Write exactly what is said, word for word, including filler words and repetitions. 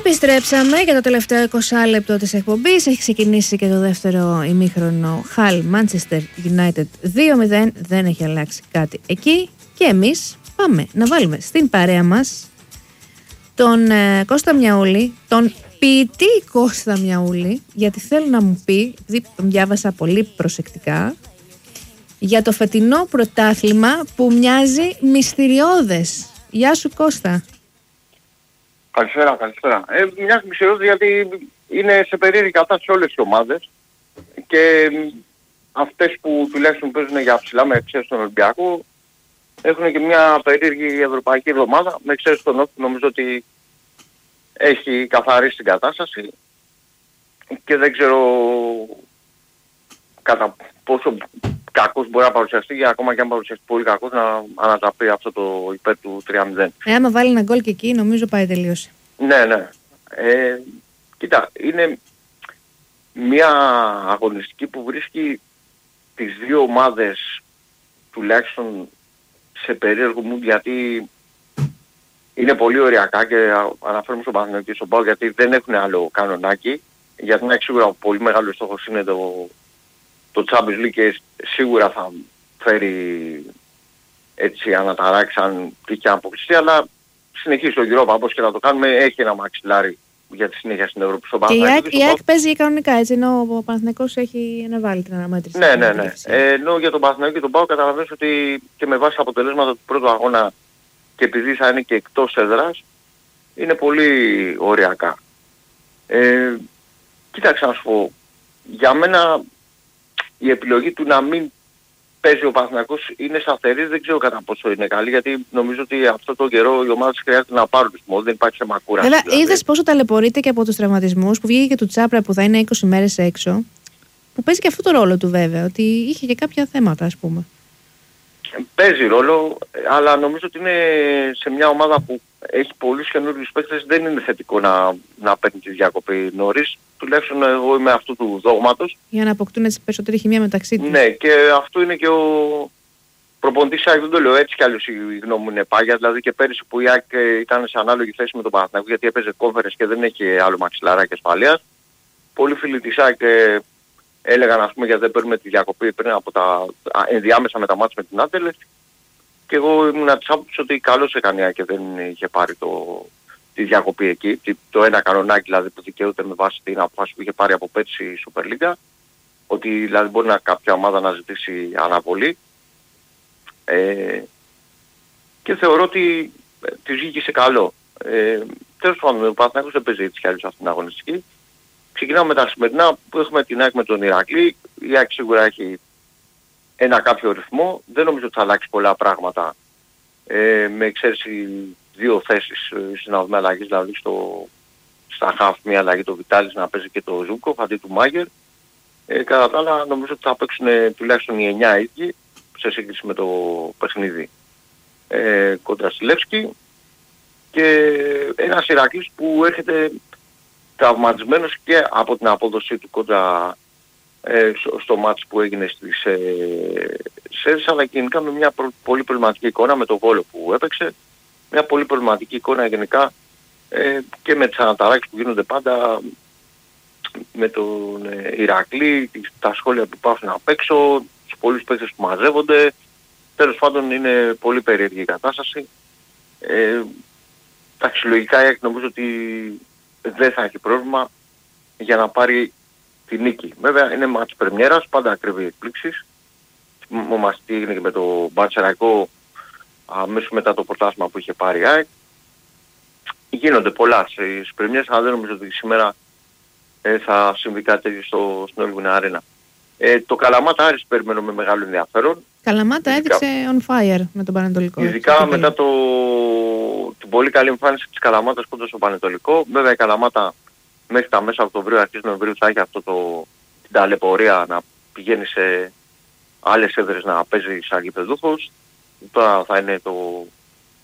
Επιστρέψαμε για το τελευταίο είκοσι λεπτό της εκπομπής. Έχει ξεκινήσει και το δεύτερο ημίχρονο. Χαλ Manchester United δύο μηδέν. Δεν έχει αλλάξει κάτι εκεί. Και εμείς πάμε να βάλουμε στην παρέα μας τον ε, Κώστα Μιαούλη, τον ποιητή Κώστα Μιαούλη, γιατί θέλω να μου πει, επειδή τον διάβασα πολύ προσεκτικά, για το φετινό πρωτάθλημα που μοιάζει μυστηριώδες. Γεια σου Κώστα. Καλησπέρα, καλησπέρα. Ε, μοιάζει μυστηριώδες γιατί είναι σε περίεργη κατάσταση όλες οι ομάδες και αυτές που τουλάχιστον παίζουν για ψηλά με εξαίρεση τον Ολυμπιακό έχουν και μια περίεργη ευρωπαϊκή εβδομάδα με εξαίρεση τον Όφη. Νομίζω ότι έχει καθαρίσει την κατάσταση και δεν ξέρω κατά πόσο κακός μπορεί να παρουσιαστεί και ακόμα και αν παρουσιαστεί πολύ κακός να ανατραπεί αυτό το υπέρ του τρία μηδέν. Ε, άμα βάλει ένα γκολ και εκεί νομίζω πάει τελείωσε. Ναι, ναι. Ε, κοίτα, είναι μια αγωνιστική που βρίσκει τις δύο ομάδες τουλάχιστον σε περίεργο mood, γιατί είναι πολύ ωριακά και αναφέρουμε στον Παναθηναϊκό και στον ΠΑΟΚ γιατί δεν έχουν άλλο κανονάκι. Γιατί είναι σίγουρα πολύ μεγάλο στόχος είναι το, το Champions League και σίγουρα θα φέρει έτσι αναταράξει αν τύχει αποκλειστεί, αλλά συνεχίζει το γύρο όπως και να το κάνουμε, έχει ένα μαξιλάρι για τη συνέχεια στην Ευρώπη. Στον και η ΑΕΚ παίζει κανονικά έτσι, ενώ ο Παναθηναϊκός έχει αναβάλει την αναμέτρηση. Ναι, ναι, ναι. Ε, ενώ για τον Παναθηναϊκό και τον ΠΑΟΚ καταλαβαίνεις ότι και με βάση τα αποτελέσματα του πρώτου αγώνα και επειδή θα είναι και εκτός έδρας, είναι πολύ ωριακά. Ε, κοίταξε να σου πω, για μένα η επιλογή του να μην παίζει ο Παναθηναϊκός είναι σταθερή, δεν ξέρω κατά πόσο είναι καλή, γιατί νομίζω ότι αυτό το καιρό οι ομάδες χρειάζεται να πάρουν ρυθμό, δεν υπάρχει θέμα κούραση. Βέβαια, δηλαδή. είδες πόσο ταλαιπωρείται και από τους τραυματισμούς που βγήκε και του Τσάπρα που θα είναι είκοσι μέρες έξω, που παίζει και αυτό το ρόλο του βέβαια, ότι είχε και κάποια θέματα ας πούμε. Παίζει ρόλο, αλλά νομίζω ότι είναι σε μια ομάδα που έχει πολλούς καινούριους παίκτες, δεν είναι θετικό να, να παίρνει τη διακοπή νωρίς. Τουλάχιστον εγώ είμαι αυτού του δόγματος. Για να αποκτούν έτσι περισσότερη χημεία μεταξύ τους. Ναι, και αυτό είναι και ο προπονητής ΑΕΚ, δεν το λέω έτσι κι άλλως η γνώμη μου είναι πάγια. Δηλαδή και πέρυσι που η ΑΕΚ ήταν σε ανάλογη θέση με τον Παναθηναϊκό γιατί έπαιζε κόφερες και δεν έχει άλλο μαξιλαράκι ασφαλείας. Πολλοί φίλοι της ΑΕΚ έλεγαν ας πούμε γιατί δεν παίρνουμε τη διακοπή πριν από τα ενδιάμεσα με τα μάτια με την Άντελες. Και εγώ ήμουν της άποψης ότι καλώς έκανε η ΑΕΚ και δεν είχε πάρει το, τη διακοπή εκεί. Το ένα κανονάκι δηλαδή που δικαιούται με βάση την απόφαση που είχε πάρει από πέρσι η Super League. Ότι δηλαδή μπορεί να κάποια ομάδα να ζητήσει αναβολή. Ε, και θεωρώ ότι ε, της βγήκε σε καλό. Ε, τέλος πάντων, ο Παναθηναϊκός δεν παίζει έτσι κι άλλως αυτήν την αγωνιστική. Ξεκινάμε με τα σημερινά που έχουμε την ΑΕΚ με τον Ηρακλή. Η ΑΕΚ σίγουρα έχει ένα κάποιο ρυθμό. Δεν νομίζω ότι θα αλλάξει πολλά πράγματα ε, με εξαίρεση δύο θέσεις ε, συναδούμε αλλαγής, δηλαδή στο, στα χαφ μια αλλαγή το Βιτάλης να παίζει και το Ζούκοφ αντί του Μάγερ. Ε, κατά τα άλλα νομίζω ότι θα παίξουν ε, τουλάχιστον οι εννιά ίδιοι σε σύγκριση με το παιχνίδι ε, κόντρα στη Λεύσκη και ένας Ηρακλής που έρχεται τραυματισμένος και από την απόδοσή του κόντρα ε, στο, στο μάτς που έγινε στις ε, ΣΕΡΣ, αλλά και γενικά με μια προ, πολύ προβληματική εικόνα με το Βόλο που έπαιξε, μια πολύ προβληματική εικόνα γενικά ε, και με τις αναταράξεις που γίνονται πάντα με τον ε, Ηρακλή, τα σχόλια που υπάρχουν απ' έξω, τους πολλούς παίκτες που μαζεύονται. Τέλος πάντων είναι πολύ περίεργη η κατάσταση. Ε, ταξιλογικά νομίζω ότι δεν θα έχει πρόβλημα για να πάρει τη νίκη. Βέβαια είναι μάτς πρεμιέρας, πάντα ακριβή εκπλήξεις. Μας τι έγινε και με το Μπαρτσεραϊκό αμέσως μετά το πρωτάθλημα που είχε πάρει η ΑΕΚ. Γίνονται πολλά στις πρεμιέρες, αλλά δεν νομίζω ότι σήμερα ε, θα συμβεί κάτι τέτοιο στο, στην Όλυμπινα Αρένα. Ε, το Καλαμάτα Άρης περιμένω με μεγάλο ενδιαφέρον. Καλαμάτα ειδικά, έδειξε on fire με τον Πανετολικό. Ειδικά μετά το, την πολύ καλή εμφάνιση της Καλαμάτας κοντά στο Πανετολικό. Βέβαια η Καλαμάτα μέχρι τα μέσα Οκτωβρίου, αρχές Νοεμβρίου θα έχει αυτό το, την ταλαιπωρία να πηγαίνει σε άλλες έδρες να παίζει σαν γηπεδούχος. Τώρα θα είναι το,